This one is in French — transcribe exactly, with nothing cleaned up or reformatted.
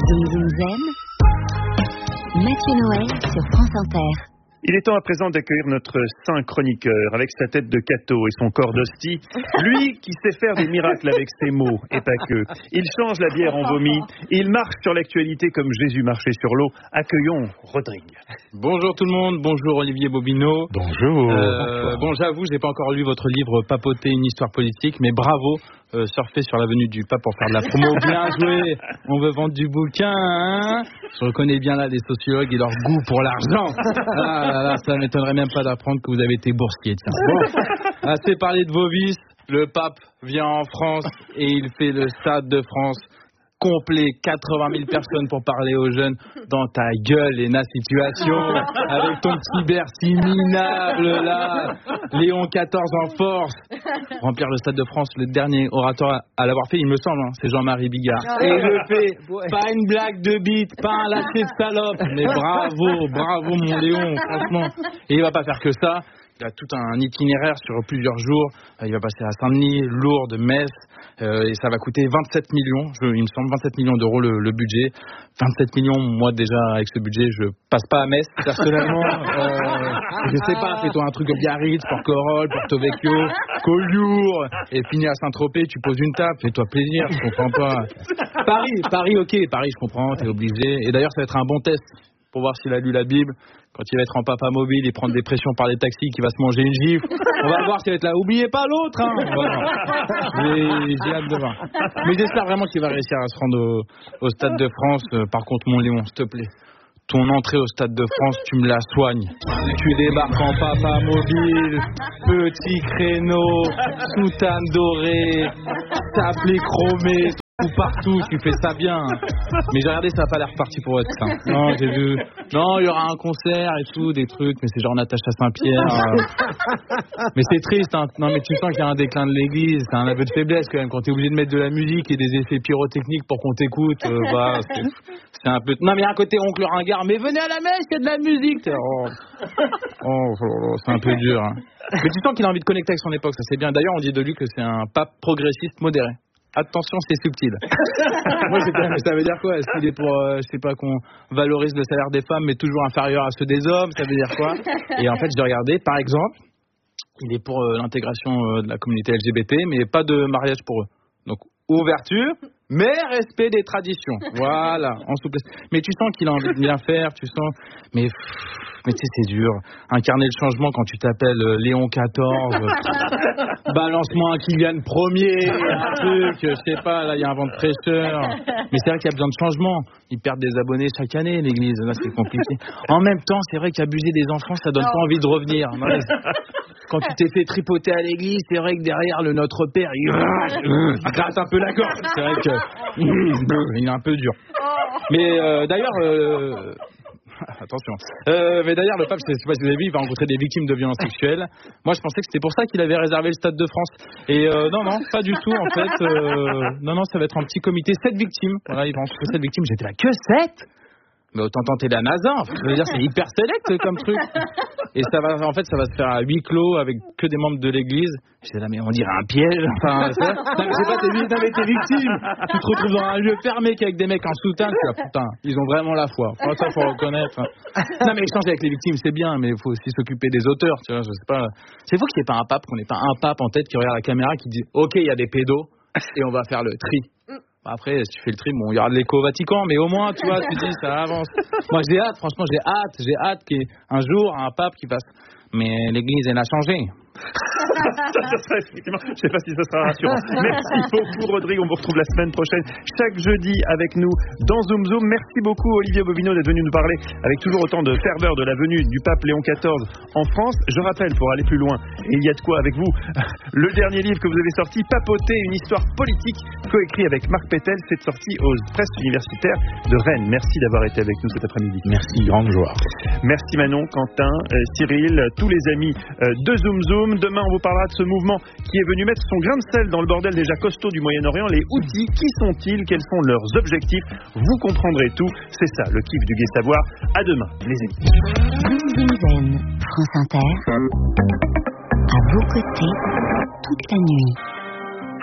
Zoom Zoom Zen, Mathieu Noël sur France Inter. Il est temps à présent d'accueillir notre saint chroniqueur avec sa tête de Cato et son corps d'hostie. Lui qui sait faire des miracles avec ses mots et pas que. Il change la bière en vomi. Il marche sur l'actualité comme Jésus marchait sur l'eau. Accueillons Rodrigue. Bonjour tout le monde, bonjour Olivier Bobineau. Bonjour. Euh, bon, j'avoue, j'ai pas encore lu votre livre Papoter une histoire politique, mais bravo, euh, surfer sur l'avenue du Pape pour faire de la promo. Bien joué. On veut vendre du bouquin, hein. Je reconnais bien là les sociologues et leur goût pour l'argent. Ah là là, ça m'étonnerait même pas d'apprendre que vous avez été boursier. Tiens. Bon, assez parlé de vos vices. Le Pape vient en France et il fait le Stade de France complet, quatre-vingt mille personnes pour parler aux jeunes. Dans ta gueule, Léna Situation, avec ton petit Bercy minable là, Léon quatorze en force. Remplir le Stade de France, le dernier orateur à l'avoir fait, il me semble, hein, c'est Jean-Marie Bigard. Et il le fait, pas une blague de bite, pas un lâcher de salope, mais bravo, bravo mon Léon, franchement. Et il va pas faire que ça. Il a tout un itinéraire sur plusieurs jours. Il va passer à Saint-Denis, Lourdes, Metz, euh, et ça va coûter vingt-sept millions. Je, il me semble vingt-sept millions d'euros le, le budget. vingt-sept millions, moi déjà avec ce budget, je passe pas à Metz personnellement. euh, je sais pas, fais-toi un truc de Biarritz, Porquerolles, Porto Vecchio, Collioure, et finis à Saint-Tropez. Tu poses une table, fais-toi plaisir. Je comprends pas. Paris, Paris, ok, Paris, je comprends, t'es obligé. Et d'ailleurs, ça va être un bon test pour voir s'il a lu la Bible. Quand il va être en papa mobile et prendre des pressions par les taxis, qu'il va se manger une gifle, on va voir s'il va être là. Oubliez pas l'autre, hein. Voilà. J'ai, j'ai hâte de voir. Mais j'espère vraiment qu'il va réussir à se rendre au, au Stade de France. Euh, par contre, mon Léon, s'il te plaît, ton entrée au Stade de France, tu me la soignes. Tu débarques en papa mobile, petit créneau, soutane dorée, tablé chromé, tout partout, tu fais ça bien. Mais j'ai regardé, ça n'a pas l'air parti pour être ça. Non, j'ai vu. Non, il y aura un concert et tout, des trucs, mais c'est genre Natacha Saint-Pierre. Euh... Mais c'est triste, hein. Non, mais tu sens qu'il y a un déclin de l'église, c'est un aveu de faiblesse quand même, quand t'es obligé de mettre de la musique et des effets pyrotechniques pour qu'on t'écoute. Euh, bah, c'est... c'est un peu. Non, mais il y a un côté oncle ringard, mais venez à la messe, il y a de la musique. Oh, oh, oh c'est un peu dur. Hein. Mais tu sens qu'il a envie de connecter avec son époque, ça c'est bien. D'ailleurs, on dit de lui que c'est un pape progressiste modéré. Attention, c'est subtil. Moi, ça veut dire quoi? Est-ce qu'il est pour, euh, je sais pas, qu'on valorise le salaire des femmes, mais toujours inférieur à ceux des hommes? Ça veut dire quoi? Et en fait, j'ai regardé, par exemple, il est pour euh, l'intégration euh, de la communauté L G B T, mais pas de mariage pour eux. Donc, ouverture, mais respect des traditions. Voilà, en souplesse. Mais tu sens qu'il a envie de bien faire, tu sens. Mais, mais tu sais, c'est dur. Incarner le changement quand tu t'appelles euh, Léon quatorze. Balance-moi un Kylian premier, un truc, je sais pas, là il y a un vent de fraîcheur. Mais c'est vrai qu'il y a besoin de changement. Ils perdent des abonnés chaque année, l'église, là c'est compliqué. En même temps, c'est vrai qu'abuser des enfants, ça donne pas envie de revenir. Quand tu t'es fait tripoter à l'église, c'est vrai que derrière le Notre Père, il, il gratte un peu la gorge. C'est vrai que il est un peu dur. Mais euh, d'ailleurs... Euh, Attention. Euh, mais d'ailleurs, le pape, je sais pas si vous avez vu, il va rencontrer des victimes de violences sexuelles. Moi, je pensais que c'était pour ça qu'il avait réservé le Stade de France. Et euh, non, non, pas du tout, en fait. Euh, non, non, ça va être un petit comité, sept victimes. Voilà, il va rencontrer sept victimes. J'étais là, que sept? Mais autant tenter la NASA. Enfin, je veux dire, c'est hyper select comme truc. Et ça va, en fait, ça va se faire à huis clos avec que des membres de l'église. J'étais là, mais on dirait un piège. Enfin, c'est, non, mais c'est pas, t'es, t'es, t'es victime. Tu te retrouves dans un lieu fermé qu'avec des mecs en soutane. Tu vois, putain, ils ont vraiment la foi. Enfin, ça, faut reconnaître. Non, mais échanger avec les victimes, c'est bien, mais il faut aussi s'occuper des auteurs. Tu vois, je sais pas. C'est fou qu'il n'y ait pas un pape, qu'on n'ait pas un pape en tête qui regarde la caméra, qui dit, ok, il y a des pédos et on va faire le tri. Après, si tu fais le tri, bon, il y aura de l'écho au Vatican, mais au moins, tu vois, tu dis, ça avance. Moi, j'ai hâte, franchement, j'ai hâte, j'ai hâte qu'il y ait un jour un pape qui passe. Mais l'église, elle a changé. ça, ça sera effectivement, je ne sais pas si ça sera rassurant. Merci beaucoup Rodrigue, on vous retrouve la semaine prochaine chaque jeudi avec nous dans Zoom Zoom. Merci beaucoup Olivier Bobineau d'être venu nous parler avec toujours autant de ferveur de la venue du pape Léon quatorze en France. Je rappelle, pour aller plus loin, et il y a de quoi avec vous, le dernier livre que vous avez sorti, Papoter une histoire politique, coécrit avec Marc Pétel, c'est sorti aux presses universitaires de Rennes. Merci d'avoir été avec nous cet après-midi. Merci, grande joie. Merci Manon, Quentin, euh, Cyril, tous les amis euh, de Zoom Zoom. Demain, on vous parlera de ce mouvement qui est venu mettre son grain de sel dans le bordel déjà costaud du Moyen-Orient. Les Houthis, qui sont-ils? Quels sont leurs objectifs? Vous comprendrez tout. C'est ça, le kiff du Gai Savoir. À demain, les amis. Zoom Zoom Zen, France Inter, à vos côtés, toute la nuit.